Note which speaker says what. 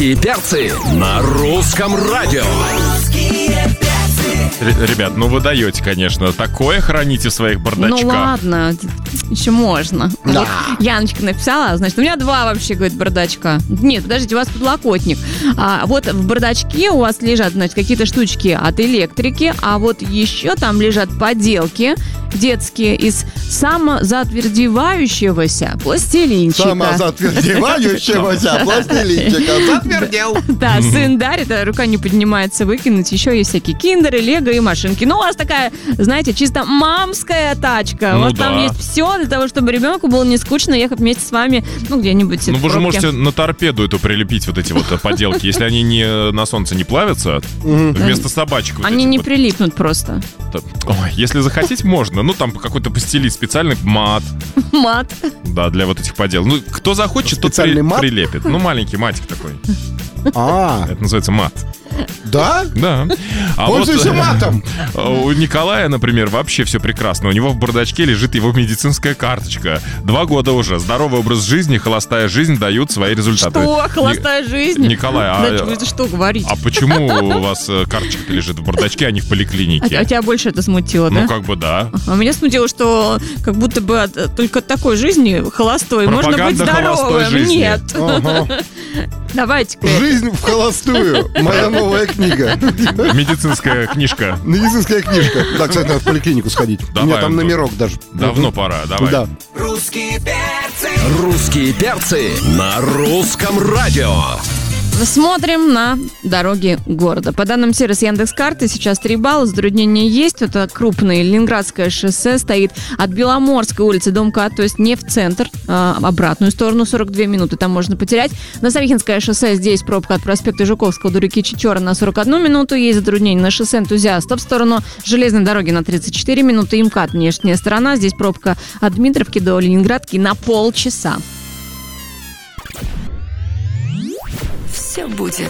Speaker 1: И перцы на русском радио.
Speaker 2: Ребят, ну вы даете, конечно. Такое храните в своих бардачках.
Speaker 3: Ну ладно, еще можно.
Speaker 4: Да.
Speaker 3: Вот Яночка написала, значит, у меня 2 вообще, говорит, бардачка. Нет, подождите, у вас подлокотник. Вот в бардачке у вас лежат, значит, какие-то штучки от электрики, а вот еще там лежат поделки детские из самозатвердевающегося пластилинчика.
Speaker 4: Самозатвердевающегося пластилинчика. Затвердел.
Speaker 3: Да, сын дарит, а рука не поднимается выкинуть. Еще есть всякие киндеры, лего и машинки. Ну, у вас такая, знаете, чисто мамская тачка.
Speaker 2: Ну
Speaker 3: у вас
Speaker 2: да.
Speaker 3: там есть все для того, чтобы ребенку было не скучно ехать вместе с вами, ну, где-нибудь
Speaker 2: Ну
Speaker 3: в
Speaker 2: вы же
Speaker 3: пробке.
Speaker 2: можете на торпеду эту прилепить, вот эти вот поделки. Если они не на солнце не плавятся, вместо собачек вот
Speaker 3: Они
Speaker 2: этих
Speaker 3: не
Speaker 2: вот.
Speaker 3: прилипнут просто.
Speaker 2: Ой, если захотеть, можно. Ну, там какой-то постелить специальный мат.
Speaker 3: Мат.
Speaker 2: Да, для вот этих поделок. Ну, кто захочет, тот
Speaker 4: Специальный мат?
Speaker 2: прилепит. Ну, маленький матик такой.
Speaker 4: А,
Speaker 2: Это называется мат.
Speaker 4: да?
Speaker 2: Да. А
Speaker 4: Пользуйся матом.
Speaker 2: У Николая, например, вообще все прекрасно. У него в бардачке лежит его медицинская карточка. 2 года уже. Здоровый образ жизни, холостая жизнь дают свои результаты.
Speaker 3: Что? Холостая жизнь?
Speaker 2: Николай,
Speaker 3: Да, вы что говорите?
Speaker 2: а почему у вас карточка лежит в бардачке, а не в поликлинике?
Speaker 3: А тебя больше это смутило,
Speaker 2: Ну,
Speaker 3: да?
Speaker 2: как бы да.
Speaker 3: А меня смутило, что как будто бы только от такой жизни холостой можно быть
Speaker 2: Пропаганда холостой
Speaker 3: здоровым.
Speaker 2: жизни.
Speaker 3: Нет.
Speaker 4: Ага.
Speaker 3: Давайте-ка.
Speaker 4: Жизнь в холостую. Моя новая книга.
Speaker 2: Медицинская книжка.
Speaker 4: Медицинская книжка. Да, кстати, надо в поликлинику сходить. У меня
Speaker 2: Давай,
Speaker 4: там
Speaker 2: Антон.
Speaker 4: номерок даже.
Speaker 2: Давно пора, давай.
Speaker 4: Да.
Speaker 1: Русские перцы на русском радио.
Speaker 3: Смотрим на дороги города. По данным сервиса Яндекс.Карты, сейчас 3 балла, затруднения есть. Это крупное Ленинградское шоссе стоит от Беломорской улицы до МКАД, то есть не в центр, а обратную сторону, 42 минуты там можно потерять. На Савихинское шоссе здесь пробка от проспекта Жуковского до реки Чечера на 41 минуту. Есть затруднения на шоссе Энтузиастов в сторону железной дороги на 34 минуты. И МКАД, внешняя сторона. Здесь пробка от Дмитровки до Ленинградки на полчаса.
Speaker 5: Все будет